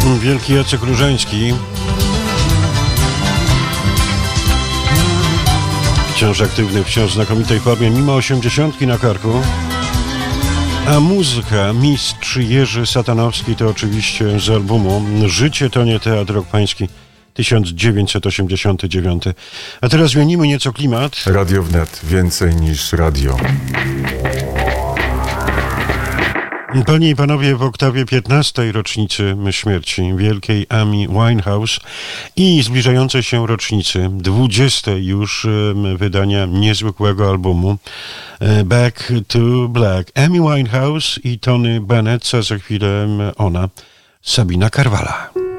Wielki Jacek Różański. Wciąż aktywny, wciąż w znakomitej formie, mimo 80 na karku. A muzyka, mistrz Jerzy Satanowski, to oczywiście z albumu Życie to nie teatr, rok pański 1989. A teraz zmienimy nieco klimat. Radio Wnet, więcej niż radio. Panie i panowie, w oktawie 15. rocznicy śmierci wielkiej Amy Winehouse i zbliżającej się rocznicy 20. już wydania niezwykłego albumu Back to Black. Amy Winehouse i Tony Bennett, a za chwilę ona, Sabina Carwala.